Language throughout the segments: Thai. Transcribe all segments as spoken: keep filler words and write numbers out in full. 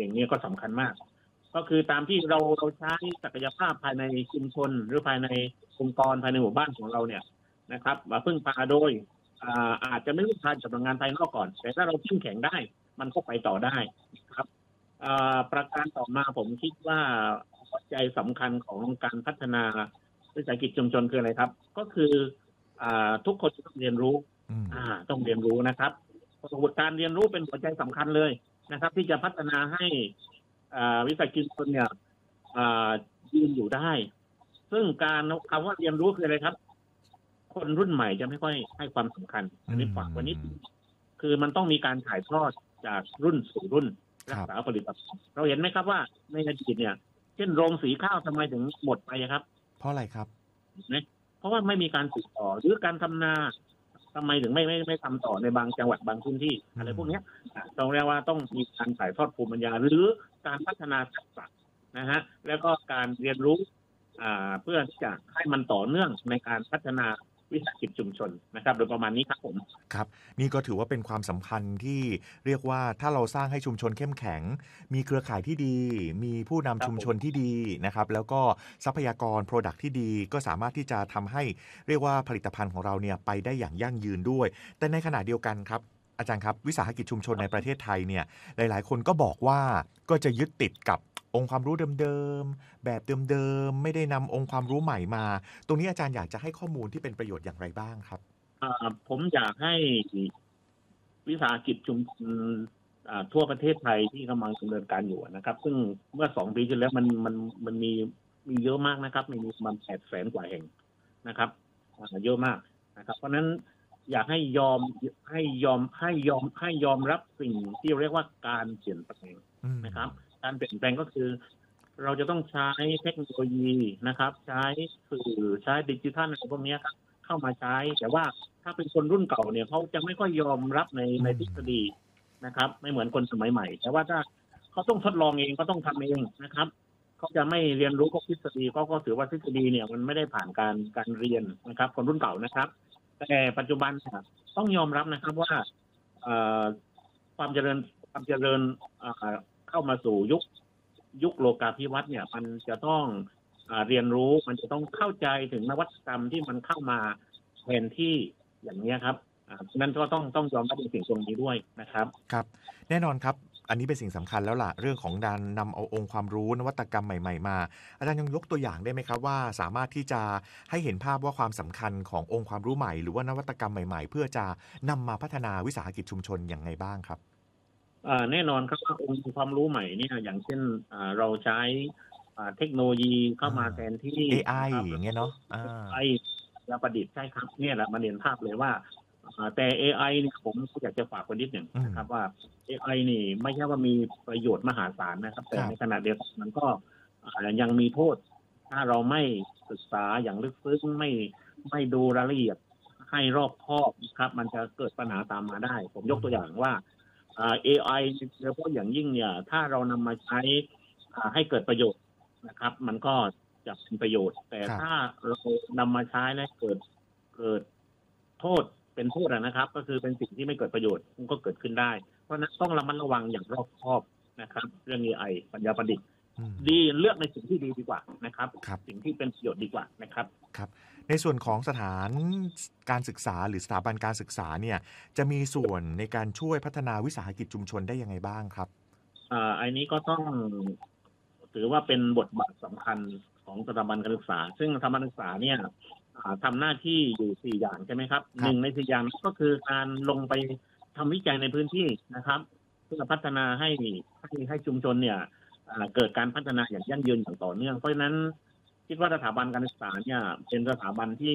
งนี้ก็สำคัญมากก็คือตามที่เราเราใช้ศักยภาพภายในชุมชนหรือภายในองค์กรภายในหมู่บ้านของเราเนี่ยนะครับมาพึ่งพาโดยอ่าอาจจะไม่พึ่งพาจากหน่วยงานภายนอกก่อนแต่ถ้าเราเข้มแข็งได้มันก็ไปต่อได้นะครับอ่าประการต่อมาผมคิดว่าหัวใจสำคัญของการพัฒนาวิสาหกิจชุมชนคืออะไรครับก็คืออ่าทุกคนต้องเรียนรู้อ่าต้องเรียนรู้นะครับการเรียนรู้เป็นหัวใจสำคัญเลยนะครับที่จะพัฒนาให้อ่าวิสาหกิจชุมชนเนี่ยอ่ายืนอยู่ได้ซึ่งการคำว่าเรียนรู้คืออะไรครับคนรุ่นใหม่จะไม่ค่อยให้ความสำคัญอันนี้ฝากไว้นิดคือมันต้องมีการถ่ายทอดจากรุ่นสู่รุ่นรักษาผลิตภัณฑ์เราเห็นไหมครับว่าในอดีตเนี่ยเช่นโรงสีข้าวทำไมถึงหมดไปครับเพราะอะไรครับนะเพราะว่าไม่มีการสืบต่อหรือการทำนาทำไมถึงไม่ไม่ไม่ทำต่อในบางจังหวัดบางพื้นที่อะไรพวกนี้ต้องเรียกว่าต้องมีการถ่ายทอดภูมิปัญญาหรือการพัฒนาทักษะนะฮะแล้วก็การเรียนรู้อ่าเพื่อที่จะให้มันต่อเนื่องในการพัฒนาวิสาหกิจชุมชนนะครับโดยประมาณนี้ครับผมครับนี่ก็ถือว่าเป็นความสำคัญที่เรียกว่าถ้าเราสร้างให้ชุมชนเข้มแข็งมีเครือข่ายที่ดีมีผู้นำชุมชนที่ดีนะครับแล้วก็ทรัพยากร Product ที่ดีก็สามารถที่จะทำให้เรียกว่าผลิตภัณฑ์ของเราเนี่ยไปได้อย่างยั่งยืนด้วยแต่ในขณะเดียวกันครับอาจารย์ครับวิสาหกิจชุมชนในประเทศไทยเนี่ยหลายๆคนก็บอกว่าก็จะยึดติดกับองค์ความรู้เดิมๆแบบเดิมๆไม่ได้นำองค์ความรู้ใหม่มาตรงนี้อาจารย์อยากจะให้ข้อมูลที่เป็นประโยชน์อย่างไรบ้างครับผมอยากให้วิสาหกิจชุมชนทั่วประเทศไทยที่กำลังดำเนินการอยู่นะครับซึ่งเมื่อสองปีที่แล้วมันมันมันมีมีเยอะมากนะครับมีประมาณแปดแสนกว่าแห่งนะครับเยอะมากนะครับเพราะฉะนั้นอยากให้ยอมให้ยอมให้ยอมให้ยอมรับสิ่งที่เรียกว่าการเปลี่ยนแปลงนะครับการเปลี่ยนแปลงก็คือเราจะต้องใช้เทคโนโลยีนะครับใช้สื่อใช้ดิจิทัลอะไรพวกนี้ครับเข้ามาใช้แต่ว่าถ้าเป็นคนรุ่นเก่าเนี่ยเขาจะไม่ค่อยยอมรับในในทฤษฎีนะครับไม่เหมือนคนสมัยใหม่แต่ว่าถ้าเขาต้องทดลองเองก็ต้องทำเองนะครับเขาจะไม่เรียนรู้พวกทฤษฎีเขาก็ถือว่าทฤษฎีเนี่ยมันไม่ได้ผ่านการการเรียนนะครับคนรุ่นเก่านะครับแต่ปัจจุบันต้องยอมรับนะครับว่าความเจริญความเจริญเข้ามาสู่ยุคยุคโลกาภิวัตน์เนี่ยมันจะต้องเรียนรู้มันจะต้องเข้าใจถึงนวัตกรรมที่มันเข้ามาแทนที่อย่างนี้ครับนั้นก็ต้องต้องยอมรับในสิ่งตรงนี้ด้วยนะครับครับแน่นอนครับอันนี้เป็นสิ่งสำคัญแล้วล่ะเรื่องของการนำเอาองค์ความรู้นวัตกรรมใหม่ๆมาอาจารย์ยังยกตัวอย่างได้ไหมครับว่าสามารถที่จะให้เห็นภาพว่าความสำคัญขององค์ความรู้ใหม่หรือว่านวัตกรรมใหม่ๆเพื่อจะนำมาพัฒนาวิสาหกิจชุมชนอย่างไรบ้างครับแน่นอนครับองค์ความรู้ใหม่เนี่ยอย่างเช่นเราใช้เทคโนโลยีเข้ามาแทนที่เอ ไอ อย่างเงี้ยเนาะเอ ไอ และประดิษฐ์ใช่ครับเนี่ยแหละมาเรียนภาพเลยว่าแต่ เอ ไอ นี่ผมอยากจะฝากคนนิดหนึ่งนะครับว่า เอ ไอ นี่ไม่ใช่ว่ามีประโยชน์มหาศาลนะครับแต่ในขณะเดียวกันมันก็ยังมีโทษถ้าเราไม่ศึกษาอย่างลึกซึ้งไม่ไม่ดูรายละเอียดให้รอบคอบครับมันจะเกิดปัญหาตามมาได้ผมยกตัวอย่างว่าเอ ไอ โดยเฉพาะอย่างยิ่งเนี่ยถ้าเรานำมาใช้ให้เกิดประโยชน์นะครับมันก็จะเป็นประโยชน์แต่ถ้าเรานำมาใช้แล้วเกิดเกิดโทษเป็นโทษนะครับก็คือเป็นสิ่งที่ไม่เกิดประโยชน์มันก็เกิดขึ้นได้เพราะนั้นต้องระมัดระวังอย่างรอบคอบนะครับเรื่อง เอ ไอ ปัญญาประดิษฐ์ดีเลือกในสิ่งที่ดีดีกว่านะครับสิ่งที่เป็นประโยชน์ดีกว่านะครับครับในส่วนของสถานการศึกษาหรือสถาบันการศึกษาเนี่ยจะมีส่วนในการช่วยพัฒนาวิสาหกิจชุมชนได้ยังไงบ้างครับอ่าอันนี้ก็ต้องถือว่าเป็นบทบาทสำคัญของสถาบันการศึกษาซึ่งสถาบันการศึกษาเนี่ยทำหน้าที่อยู่สี่อย่างใช่ไหมครับหนึ่งในสี่อย่างก็คือการลงไปทำวิจัยในพื้นที่นะครับเพื่อพัฒนาให้ให้ให้ชุมชนเนี่ยเกิดการพัฒนาอย่างยั่งยืนอย่างต่อเนื่องเพราะฉะนั้นคิดว่าสถาบันการศึกษาเนี่ยเป็นสถาบันที่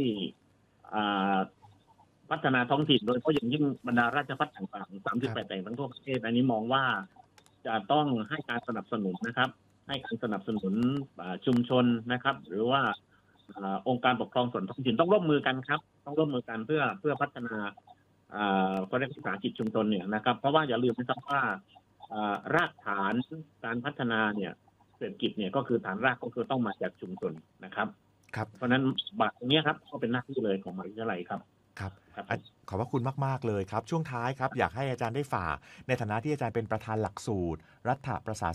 พัฒนาท้องถิ่นโดยเฉพาะอย่างยิ่งบรรดาราชภัฏต่างๆสามสิบแปดแห่งทั้งทั่วประเทศอันนี้มองว่าจะต้องให้การสนับสนุนนะครับให้การสนับสนุนชุมชนนะครับหรือว่าองค์การปกครองส่วนท้องถิ่นต้องร่วมมือกันครับต้องร่วมมือกันเพื่อเพื่อพัฒนาการศึกษากิจชุมชนเนี่ยนะครับเพราะว่าอย่าลืมนะครับว่ารากฐานการพัฒนาเนี่ยเศรษฐกิจเนี่ยก็คือฐานรากก็คือต้องมาจากชุมชนนะครับครับเพราะนั้นบัตรตรงนี้ครับก็เป็นหน้าที่เลยของมหาวิทยาลัยครับครับขอบพระคุณมากๆเลยครับช่วงท้ายครับอยากให้อาจารย์ได้ฝากในฐานะที่อาจารย์เป็นประธานหลักสูตรรัฐประศา